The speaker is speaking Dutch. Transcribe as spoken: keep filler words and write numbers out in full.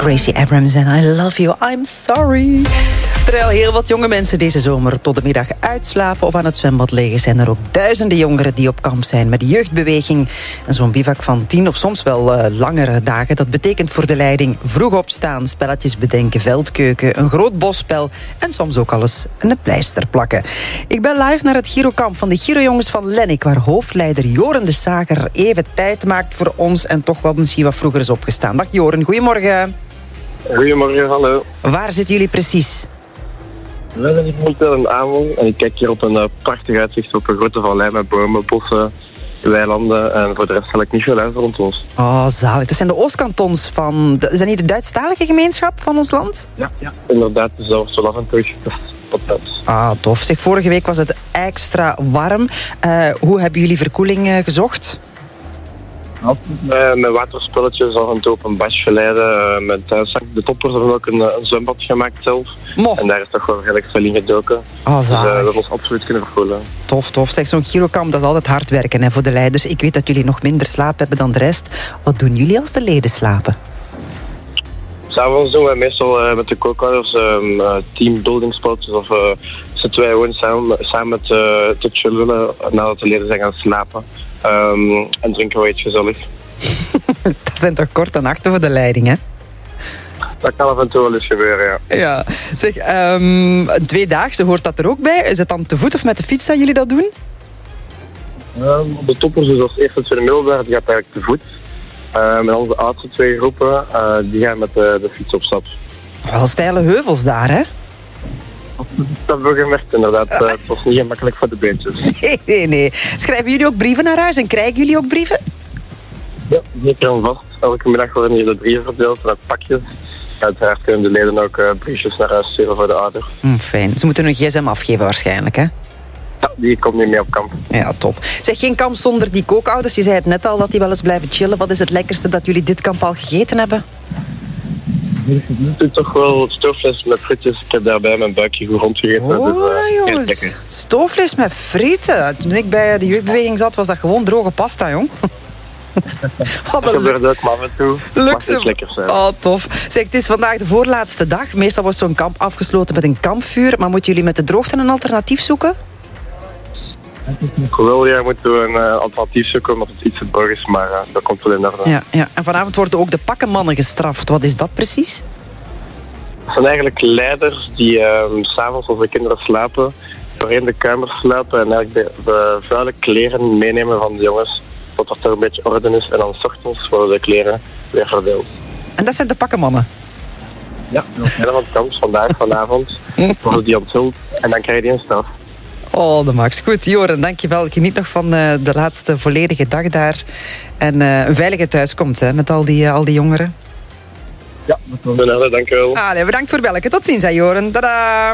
Gracie Abrams en I Love You, I'm Sorry. Terwijl heel wat jonge mensen deze zomer tot de middag uitslapen of aan het zwembad liggen, zijn er ook duizenden jongeren die op kamp zijn met de jeugdbeweging. En zo'n bivak van tien of soms wel uh, langere dagen, dat betekent voor de leiding vroeg opstaan, spelletjes bedenken, veldkeuken, een groot bosspel en soms ook alles een pleister plakken. Ik ben live naar het Girokamp van de Girojongens van Lennik, waar hoofdleider Joren de Sager even tijd maakt voor ons en toch wel misschien wat vroeger is opgestaan. Dag Joren, goedemorgen. Goedemorgen, hallo. Waar zitten jullie precies? We zijn hier momenteel in Avel en ik kijk hier op een uh, prachtig uitzicht op een grote vallei met bomen, bossen, weilanden en voor de rest zal ik niet veel uit rond ons. Oh, zalig. Dat zijn de Oostkantons van... De, zijn die de Duitsstalige gemeenschap van ons land? Ja, ja. Inderdaad, zelfs zo af en toe. Ah, tof. Zeg, vorige week was het extra warm. Uh, hoe hebben jullie verkoeling uh, gezocht? Uh, met waterspulletjes af en toe op een basje leiden. Uh, met uh, de toppers hebben ook een, een zwembad gemaakt zelf. Mo. En daar is toch wel redelijk veel in gedoken. Oh, dus uh, we zalig. hebben ons absoluut kunnen verkoelen. Tof, tof. Zeg, zo'n Girokamp, dat is altijd hard werken hè, voor de leiders. Ik weet dat jullie nog minder slaap hebben dan de rest. Wat doen jullie als de leden slapen? S'avonds doen wij meestal uh, met de kookhouders um, uh, teambuilding spelletjes of uh, zitten wij gewoon samen, samen te, te chillen nadat de leden zijn gaan slapen. Um, en drinken we iets gezellig. Dat zijn toch korte nachten voor de leiding, hè? Dat kan af en toe wel eens gebeuren, ja. Ja. Zeg, um, een tweedaagse, hoort dat er ook bij? Is het dan te voet of met de fiets dat jullie dat doen? Um, de toppers, dus als eerste en tweede middelbaar, die gaat eigenlijk te voet. Um, en onze oudste twee groepen, uh, die gaan met de, de fiets op stap. Wel steile heuvels daar, hè? Dat hebben we gemerkt, inderdaad. Uh, het was niet gemakkelijk voor de beentjes. Nee, nee, nee. Schrijven jullie ook brieven naar huis en krijgen jullie ook brieven? Ja, zeker en vast. Elke middag worden hier de brieven verdeeld met pakjes. Uiteraard kunnen de leden ook uh, briefjes naar huis sturen voor de ouders. Mm, fijn. Ze moeten hun gsm afgeven waarschijnlijk, hè? Ja, die komt niet mee op kamp. Ja, top. Zeg, geen kamp zonder die kookouders. Je zei het net al, dat die wel eens blijven chillen. Wat is het lekkerste dat jullie dit kamp al gegeten hebben? Ik doe toch wel stoofvlees met frietjes. Ik heb daarbij mijn buikje goed rondgegeten. Oh, dus, uh, nou, jongens. Stoofvlees met frieten. Toen ik bij de jeugdbeweging zat, was dat gewoon droge pasta, jong. Wat dat gebeurt ook maar af en toe. Luxe. Mag lekker zijn. Oh, tof. Zeg, het is vandaag de voorlaatste dag. Meestal wordt zo'n kamp afgesloten met een kampvuur. Maar moeten jullie met de droogte een alternatief zoeken? Wel, ja, moeten we een uh, alternatief zoeken omdat het iets te droog is, maar uh, dat komt wel in orde. Ja, ja. En vanavond worden ook de pakkenmannen gestraft. Wat is dat precies? Het zijn eigenlijk leiders die uh, s'avonds als de kinderen slapen, doorheen de kamer sluipen en eigenlijk de, de vuile kleren meenemen van de jongens, totdat er een beetje orde is en dan 's ochtends worden de kleren weer verdeeld. En dat zijn de pakkenmannen? Ja, dat is van het kamp vandaag, vanavond, worden die onthuld en dan krijg je een straf. Oh, de max. Goed, Joren, dankjewel. Geniet nog van uh, de laatste volledige dag daar. En uh, een veilige thuiskomst hè, met al die, uh, al die jongeren. Ja, dat was een dank u wel. Ah, nee, bedankt voor bellen. Tot ziens, hè, Joren. Tada!